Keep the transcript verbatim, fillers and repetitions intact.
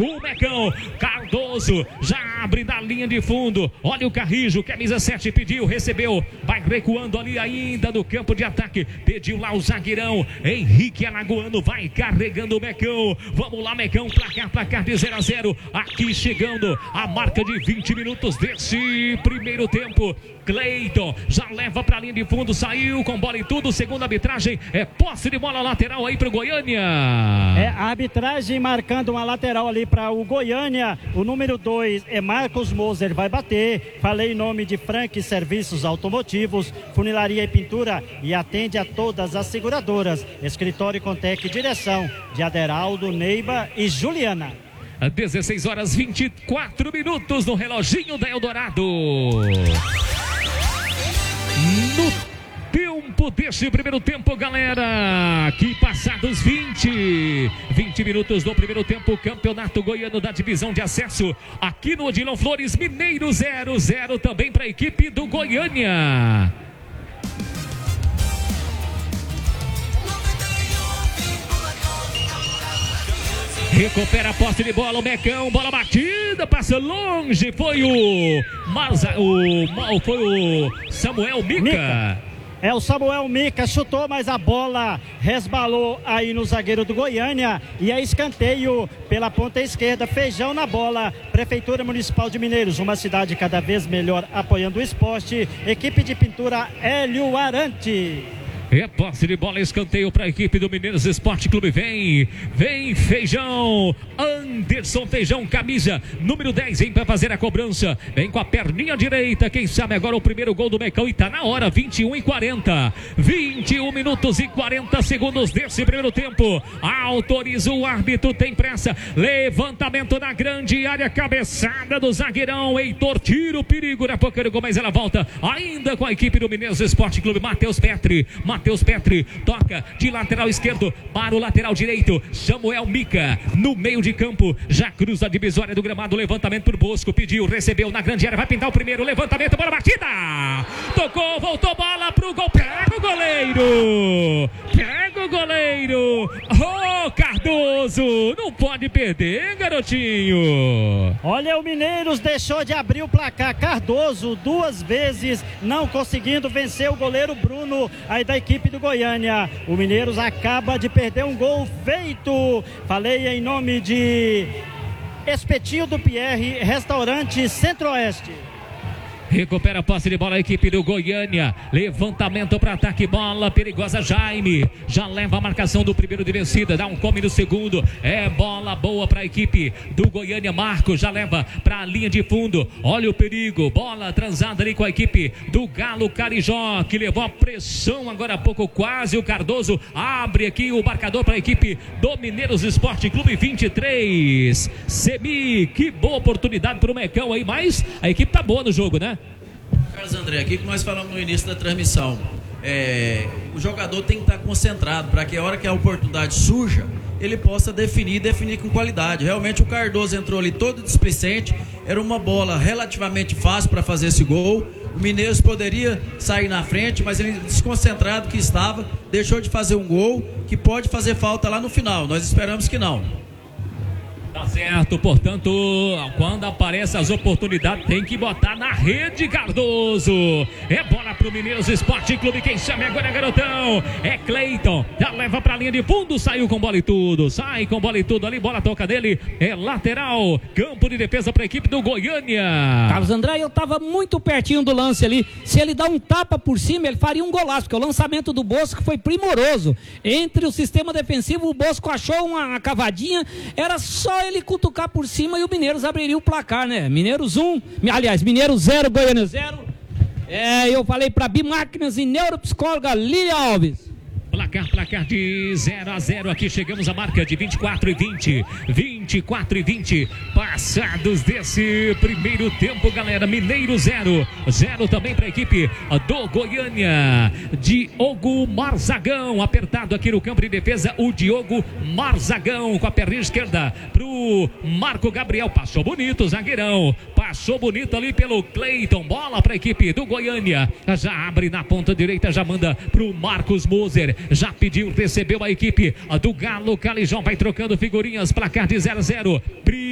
o Mecão. Cardoso já abre na linha de fundo. Olha o Carrijo, camisa sete, pediu, recebeu. Vai recuando ali ainda no campo de ataque. Pediu lá o zagueirão. Henrique Alagoano vai carregando o Mecão. Vamos lá, Mecão, placar, placar de zero a zero. Aqui chegando a marca de vinte minutos desse primeiro tempo. Cleiton já leva para a linha de fundo, saiu com bola e tudo. Segunda arbitragem, é posse de bola lateral aí para o Goiânia. É a arbitragem marcando uma lateral ali para o Goiânia. O número dois é Marcos Moser, vai bater. Falei em nome de Frank Serviços Automotivos, Funilaria e Pintura, e atende a todas as seguradoras. Escritório Contec, direção de Aderaldo, Neiba e Juliana. dezesseis horas e vinte e quatro minutos no reloginho da Eldorado. No tempo desse primeiro tempo, galera, aqui passados vinte, vinte minutos do primeiro tempo, Campeonato Goiano da Divisão de Acesso, aqui no Odilon Flores, Mineiro zero a zero também para a equipe do Goiânia. Recupera a posse de bola, o Mecão, bola batida, passa longe, foi o, Marza, o foi o Samuel Mica. Mica. É, o Samuel Mica chutou, mas a bola resbalou aí no zagueiro do Goiânia e é escanteio pela ponta esquerda. Feijão na bola. Prefeitura Municipal de Mineiros, uma cidade cada vez melhor apoiando o esporte. Equipe de pintura Hélio Arante. É posse de bola, escanteio para a equipe do Mineiros Esporte Clube. Vem, vem Feijão, Anderson Feijão, camisa número dez, vem para fazer a cobrança. Vem com a perninha direita, quem sabe agora o primeiro gol do Mecão. E tá na hora, vinte e um e quarenta. vinte e um minutos e quarenta segundos desse primeiro tempo. Autoriza o árbitro, tem pressa. Levantamento na grande área, cabeçada do zagueirão. Heitor tira o perigo na boca do gol, mas ela volta ainda com a equipe do Mineiros Esporte Clube. Matheus Petri, Matheus Petri toca de lateral esquerdo para o lateral direito. Samuel Mica no meio de campo, já cruza a divisória do gramado. Levantamento por Bosco, pediu, recebeu na grande área, vai pintar o primeiro. Levantamento, bola batida, tocou, voltou, bola pro gol. Pega o goleiro, pega o goleiro. Oh, Cardoso, não pode perder, garotinho. Olha, o Mineiros deixou de abrir o placar. Cardoso duas vezes não conseguindo vencer o goleiro Bruno aí da equipe do Goiânia. O Mineiros acaba de perder um gol feito. Falei em nome de Espetinho do Pierre, Restaurante Centro-Oeste. Recupera a posse de bola a equipe do Goiânia. Levantamento para ataque, bola perigosa. Jaime já leva a marcação do primeiro de vencida. Dá um come no segundo. É bola boa para a equipe do Goiânia. Marcos já leva para a linha de fundo. Olha o perigo. Bola transada ali com a equipe do Galo Carijó, que levou a pressão agora há pouco. Quase o Cardoso abre aqui o marcador para a equipe do Mineiros Esporte Clube. vinte e três. Semi, que boa oportunidade para o Mecão aí. Mas a equipe tá boa no jogo, né? Carlos André, aqui que nós falamos no início da transmissão, é, o jogador tem que estar concentrado para que a hora que a oportunidade surja, ele possa definir, definir com qualidade. Realmente o Cardoso entrou ali todo displicente, era uma bola relativamente fácil para fazer esse gol. O Mineiros poderia sair na frente, mas ele, desconcentrado que estava, deixou de fazer um gol que pode fazer falta lá no final. Nós esperamos que não. Tá certo, portanto, quando aparecem as oportunidades, tem que botar na rede, Cardoso. É bola pro Mineiros Esporte Clube, quem chama agora é garotão. É Cleiton, já leva pra linha de fundo, saiu com bola e tudo, sai com bola e tudo ali, bola toca dele, é lateral, campo de defesa pra equipe do Goiânia. Carlos André, eu tava muito pertinho do lance ali, se ele dá um tapa por cima, ele faria um golaço, porque o lançamento do Bosco foi primoroso. Entre o sistema defensivo, o Bosco achou uma cavadinha, era só ele cutucar por cima e o Mineiros abriria o placar, né? Mineiros um, aliás, Mineiros zero, Goiânia zero. É, eu falei para Bimáquinas e neuropsicóloga Lília Alves. Placar, placar de zero a zero. Aqui chegamos à marca de vinte e quatro e vinte. vinte e quatro e vinte. Passados desse primeiro tempo, galera. Mineiro zero. zero também para a equipe do Goiânia. Diogo Marzagão. Apertado aqui no campo de defesa. O Diogo Marzagão com a perna esquerda pro Marco Gabriel. Passou bonito, zagueirão. Passou bonito ali pelo Cleiton. Bola para a equipe do Goiânia. Já abre na ponta direita. Já manda pro Marcos Moser. Já pediu, recebeu a equipe do Galo Carijó. Vai trocando figurinhas, placar de zero a zero.